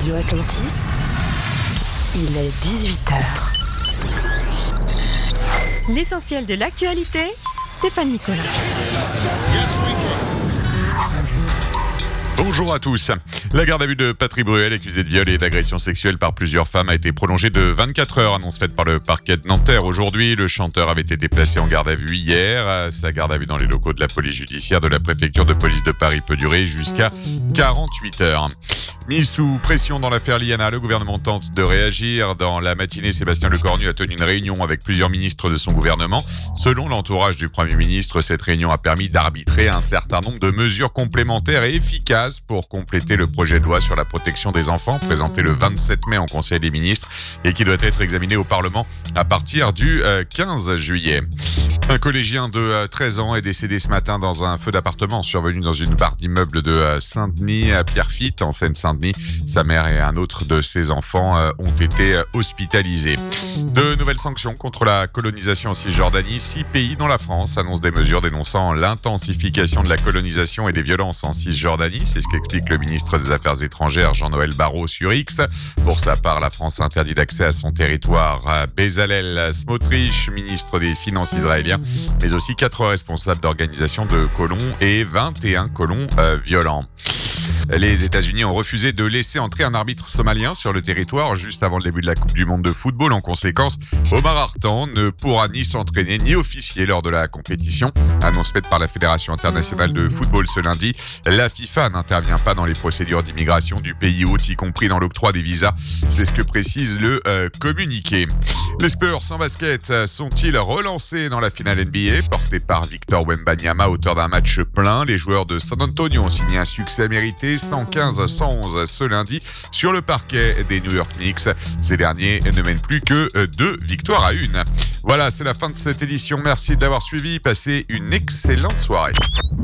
Radio Atlantis, il est 18h. L'essentiel de l'actualité, Stéphane Nicolas. Bonjour à tous. La garde à vue de Patrick Bruel, accusé de viol et d'agression sexuelle par plusieurs femmes, a été prolongée de 24 heures, annonce faite par le parquet de Nanterre. Aujourd'hui, le chanteur avait été placé en garde à vue hier. Sa garde à vue dans les locaux de la police judiciaire de la préfecture de police de Paris peut durer jusqu'à 48 heures. Mis sous pression dans l'affaire Liana, le gouvernement tente de réagir. Dans la matinée, Sébastien Lecornu a tenu une réunion avec plusieurs ministres de son gouvernement. Selon l'entourage du Premier ministre, cette réunion a permis d'arbitrer un certain nombre de mesures complémentaires et efficaces pour compléter le projet de loi sur la protection des enfants, présenté le 27 mai en Conseil des ministres et qui doit être examiné au Parlement à partir du 15 juillet. Un collégien de 13 ans est décédé ce matin dans un feu d'appartement survenu dans une barre d'immeuble de Saint-Denis à Pierrefitte, en Seine-Saint-Denis. Sa mère et un autre de ses enfants ont été hospitalisés. De nouvelles sanctions contre la colonisation en Cisjordanie. 6 pays dont la France annoncent des mesures dénonçant l'intensification de la colonisation et des violences en Cisjordanie. C'est ce qu'explique le ministre des Affaires étrangères Jean-Noël Barrot sur X. Pour sa part, la France interdit d'accès à son territoire. Bezalel Smotrich, ministre des Finances israélien, mais aussi 4 responsables d'organisations de colons et 21 colons violents. Les États-Unis ont refusé de laisser entrer un arbitre somalien sur le territoire juste avant le début de la Coupe du Monde de football. En conséquence, Omar Hartan ne pourra ni s'entraîner ni officier lors de la compétition. Annonce faite par la Fédération internationale de football ce lundi. La FIFA n'intervient pas dans les procédures d'immigration du pays hôte, y compris dans l'octroi des visas. C'est ce que précise le communiqué. Les Spurs en basket sont-ils relancés dans la finale NBA portée par Victor Wembanyama, auteur d'un match plein? Les joueurs de San Antonio ont signé un succès mérité 115-111 ce lundi sur le parquet des New York Knicks. Ces derniers ne mènent plus que 2 victoires à 1. Voilà, c'est la fin de cette édition. Merci de l'avoir suivi. Passez une excellente soirée.